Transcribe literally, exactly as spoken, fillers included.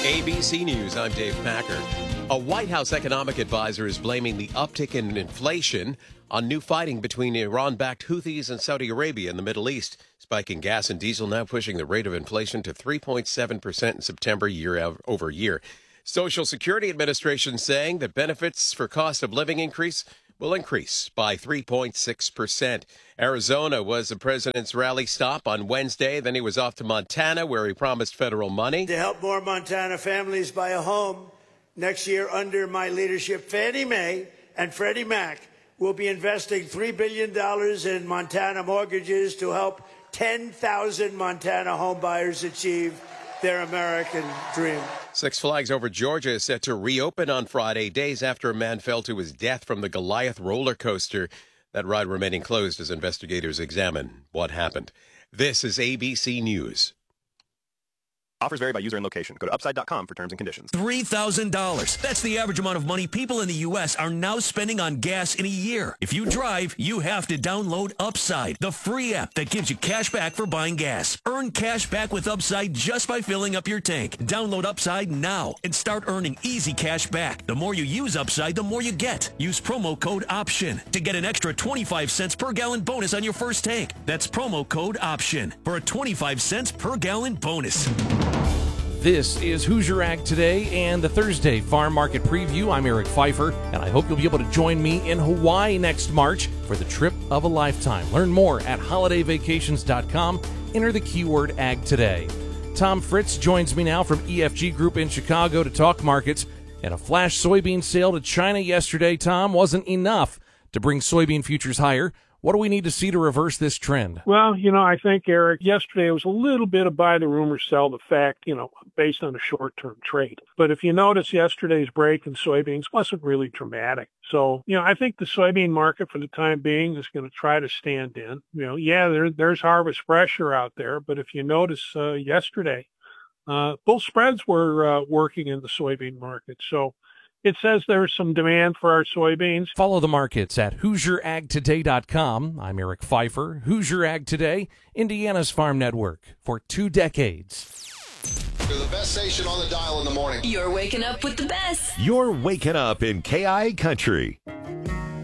A B C News, I'm Dave Packer. A White House economic advisor is blaming the uptick in inflation on new fighting between Iran-backed Houthis and Saudi Arabia in the Middle East. Spiking gas and diesel now pushing the rate of inflation to three point seven percent in September year over year. Social Security Administration saying that benefits for cost of living increase will increase by three point six percent. Arizona was the president's rally stop on Wednesday. Then he was off to Montana, where he promised federal money to help more Montana families buy a home next year under my leadership. Fannie Mae and Freddie Mac will be investing three billion dollars in Montana mortgages to help ten thousand Montana homebuyers achieve their American dream. Six Flags Over Georgia is set to reopen on Friday, days after a man fell to his death from the Goliath roller coaster. That ride remaining closed as investigators examine what happened. This is A B C News. Offers vary by user and location. Go to upside dot com for terms and conditions. three thousand dollars. That's the average amount of money people in the U S are now spending on gas in a year. If you drive, you have to download Upside, the free app that gives you cash back for buying gas. Earn cash back with Upside just by filling up your tank. Download Upside now and start earning easy cash back. The more you use Upside, the more you get. Use promo code OPTION to get an extra twenty-five cents per gallon bonus on your first tank. That's promo code OPTION for a twenty-five cents per gallon bonus. This is Hoosier Ag Today and the Thursday Farm Market Preview. I'm Eric Pfeiffer, and I hope you'll be able to join me in Hawaii next March for the trip of a lifetime. Learn more at holiday vacations dot com. Enter the keyword Ag Today. Tom Fritz joins me now from E F G Group in Chicago to talk markets. And a flash soybean sale to China yesterday, Tom, wasn't enough to bring soybean futures higher. What do we need to see to reverse this trend? Well, you know, I think, Eric, yesterday was a little bit of buy the rumor, sell the fact, you know, based on a short-term trade. But if you notice, yesterday's break in soybeans wasn't really dramatic. So, you know, I think the soybean market for the time being is going to try to stand in. You know, yeah, there, there's harvest pressure out there. But if you notice uh, yesterday, uh, bull spreads were uh, working in the soybean market. So, it says there's some demand for our soybeans. Follow the markets at Hoosier Ag Today dot com. I'm Eric Pfeiffer. Hoosier Ag Today, Indiana's farm network for two decades. You're the best station on the dial in the morning. You're waking up with the best. You're waking up in K I Country.